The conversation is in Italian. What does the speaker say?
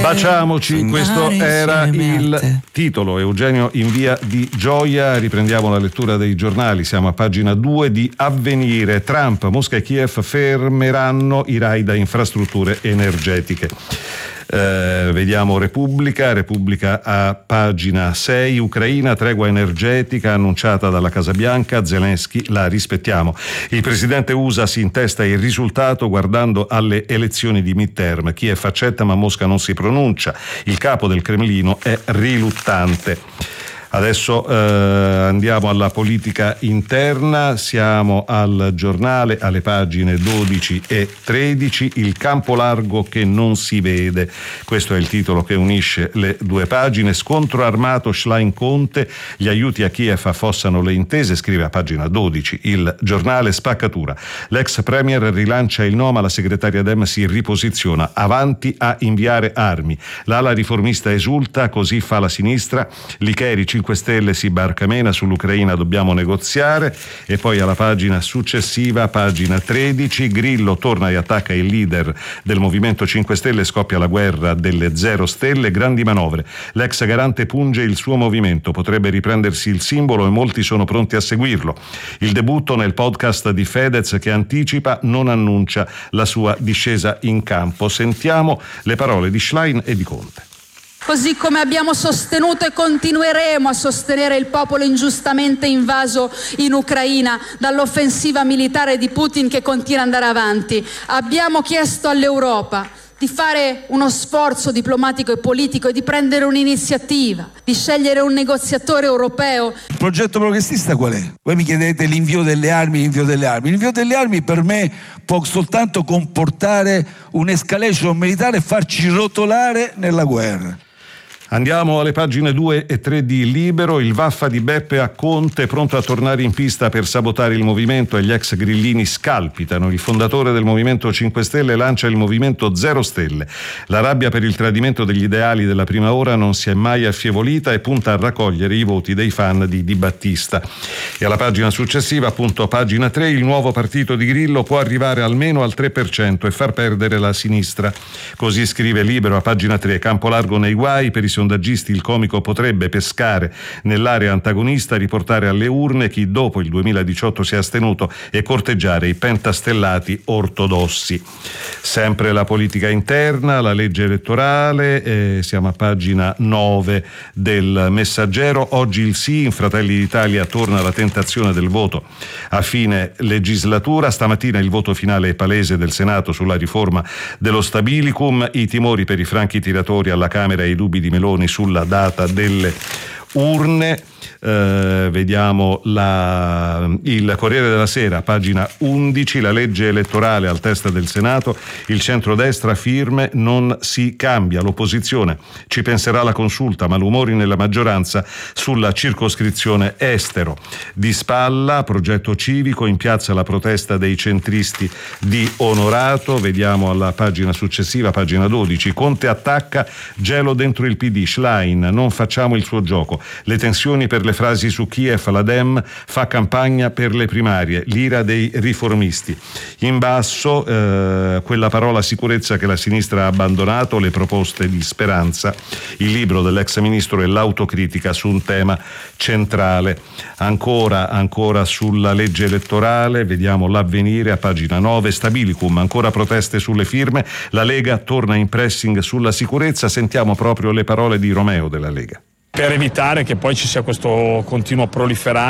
Baciamoci, questo era il titolo. Eugenio in via di Gioia. Riprendiamo la lettura dei giornali, siamo a pagina 2 di Avvenire. Trump, Mosca e Kiev fermeranno i raid a infrastrutture energetiche. Vediamo Repubblica a pagina 6. Ucraina, tregua energetica annunciata dalla Casa Bianca, Zelensky, la rispettiamo. Il presidente USA si intesta il risultato guardando alle elezioni di midterm. Kiev accetta ma Mosca non si pronuncia. Il capo del Cremlino è riluttante. Adesso andiamo alla politica interna, siamo al Giornale alle pagine 12 e 13, il campo largo che non si vede, questo è il titolo che unisce le due pagine. Scontro armato Schlein-Conte, gli aiuti a Kiev affossano le intese, scrive a pagina 12 il Giornale. Spaccatura, l'ex premier rilancia il no ma la segretaria Dem si riposiziona, avanti a inviare armi, l'ala riformista esulta, così fa la sinistra, Licheri 5 Stelle si barcamena, sull'Ucraina dobbiamo negoziare. E poi alla pagina successiva, pagina 13, Grillo torna e attacca il leader del Movimento 5 Stelle, scoppia la guerra delle 0 stelle, grandi manovre, l'ex garante punge il suo movimento, potrebbe riprendersi il simbolo e molti sono pronti a seguirlo. Il debutto nel podcast di Fedez che anticipa, non annuncia la sua discesa in campo. Sentiamo le parole di Schlein e di Conte. Così come abbiamo sostenuto e continueremo a sostenere il popolo ingiustamente invaso in Ucraina dall'offensiva militare di Putin che continua ad andare avanti, abbiamo chiesto all'Europa di fare uno sforzo diplomatico e politico e di prendere un'iniziativa, di scegliere un negoziatore europeo. Il progetto progressista qual è? Voi mi chiedete l'invio delle armi. L'invio delle armi per me può soltanto comportare un'escalation militare e farci rotolare nella guerra. Andiamo alle pagine 2 e 3 di Libero. Il vaffa di Beppe a Conte, pronto a tornare in pista per sabotare il movimento e gli ex grillini scalpitano. Il fondatore del Movimento 5 Stelle lancia il Movimento 0 Stelle. La rabbia per il tradimento degli ideali della prima ora non si è mai affievolita e punta a raccogliere i voti dei fan di Di Battista. E alla pagina successiva, appunto pagina 3, il nuovo partito di Grillo può arrivare almeno al 3% e far perdere la sinistra. Così scrive Libero a pagina 3. Campo largo nei guai, per i sondaggisti il comico potrebbe pescare nell'area antagonista, riportare alle urne chi dopo il 2018 si è astenuto e corteggiare i pentastellati ortodossi. Sempre la politica interna, la legge elettorale, siamo a pagina 9 del Messaggero. Oggi il sì, in Fratelli d'Italia torna la tentazione del voto a fine legislatura. Stamattina il voto finale è palese del Senato sulla riforma dello Stabilicum, i timori per i franchi tiratori alla Camera e i dubbi di Meloni sulla data delle urne. Vediamo il Corriere della Sera, pagina 11, la legge elettorale al test del Senato, il centrodestra firme, non si cambia, l'opposizione ci penserà la consulta, ma l'umori nella maggioranza sulla circoscrizione estero. Di spalla, progetto civico, in piazza la protesta dei centristi di Onorato. Vediamo alla pagina successiva, pagina 12, Conte attacca, gelo dentro il PD, Schlein, non facciamo il suo gioco, le tensioni per le frasi su Kiev, la Dem fa campagna per le primarie, l'ira dei riformisti. In basso quella parola sicurezza che la sinistra ha abbandonato, le proposte di Speranza, il libro dell'ex ministro e l'autocritica su un tema centrale. Ancora sulla legge elettorale, vediamo l'Avvenire a pagina 9, Stabilicum, ancora proteste sulle firme, la Lega torna in pressing sulla sicurezza. Sentiamo proprio le parole di Romeo della Lega. Per evitare che poi ci sia questo continuo proliferare